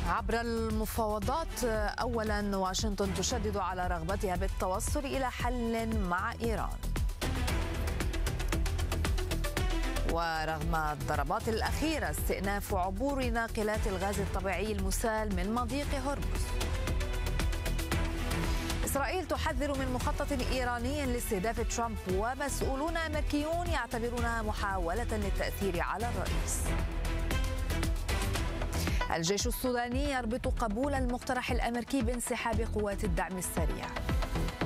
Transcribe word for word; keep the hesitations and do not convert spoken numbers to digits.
عبر المفاوضات، أولا واشنطن تشدد على رغبتها بالتوصل إلى حل مع إيران، ورغم الضربات الأخيرة استئناف عبور ناقلات الغاز الطبيعي المسال من مضيق هرمز. إسرائيل تحذر من مخطط إيراني لاستهداف ترامب، ومسؤولون أمريكيون يعتبرونها محاولة للتأثير على الرئيس. الجيش السوداني يربط قبول المقترح الأمريكي بانسحاب قوات الدعم السريع.